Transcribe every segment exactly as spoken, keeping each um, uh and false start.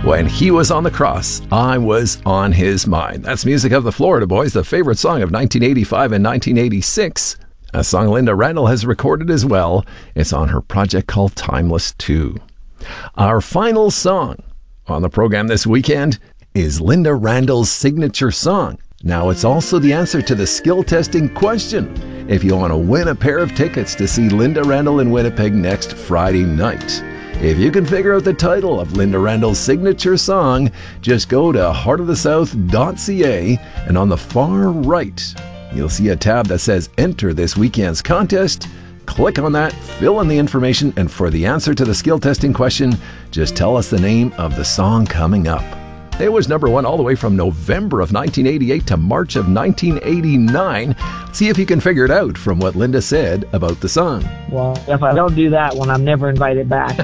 When he was on the cross, I was on his mind. That's music of the Florida Boys, the favorite song of nineteen eighty-five and nineteen eighty-six. A song Linda Randall has recorded as well. It's on her project called Timeless two. Our final song on the program this weekend is Linda Randall's signature song. Now, it's also the answer to the skill testing question if you want to win a pair of tickets to see Linda Randall in Winnipeg next Friday night. If you can figure out the title of Linda Randall's signature song, just go to heart of the south dot c a, and on the far right, you'll see a tab that says Enter this weekend's contest. Click on that, fill in the information, and for the answer to the skill testing question, just tell us the name of the song coming up. It was number one all the way from November of nineteen eighty-eight to March of nineteen eighty-nine. See if you can figure it out from what Linda said about the song. Well, if I don't do that one, I'm never invited back.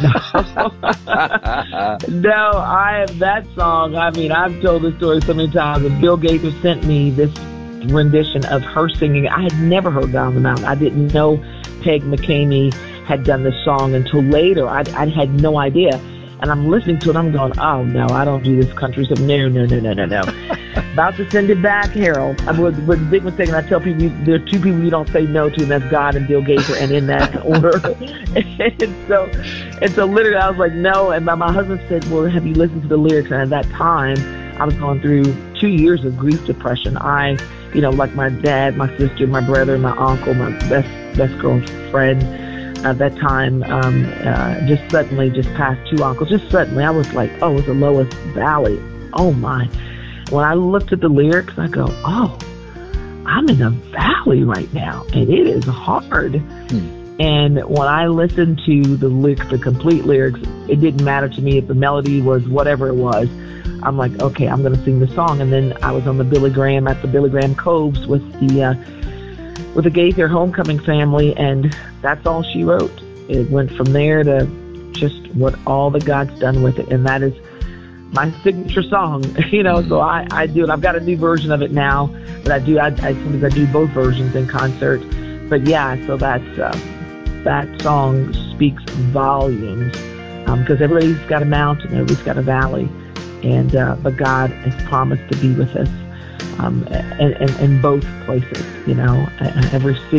No, I that song, I mean, I've told this story so many times. And Bill Gaither sent me this rendition of her singing. I had never heard Down the Mountain. I didn't know Peg McCamey had done this song until later. I, I had no idea. And I'm listening to it, I'm going, oh, no, I don't do this country stuff. No, no, no, no, no, no. About to send it back, Harold. I was, was a big mistake, and I tell people, you, there are two people you don't say no to, and that's God and Bill Gaither, and in that order. and so and so literally I was like, no. And my, my husband said, well, have you listened to the lyrics? And at that time, I was going through two years of grief depression. I, you know, like my dad, my sister, my brother, my uncle, my best, best girlfriend, at that time, um, uh, just suddenly just passed two uncles. Just suddenly, I was like, oh, it's the lowest valley. Oh, my. When I looked at the lyrics, I go, oh, I'm in a valley right now, and it is hard. Hmm. And when I listened to the lyrics, the complete lyrics, it didn't matter to me if the melody was whatever it was. I'm like, okay, I'm going to sing the song. And then I was on the Billy Graham, at the Billy Graham Coves with the... Uh, with the Gaither homecoming family, and that's all she wrote. It went from there to just what all that God's done with it, and that is my signature song. You know, so I, I do it. I've got a new version of it now, but I do. I, I sometimes I do both versions in concert. But yeah, so that's uh, that song speaks volumes because um, everybody's got a mountain, everybody's got a valley, and uh, but God has promised to be with us. Um, in, in, in both places, you know, every city.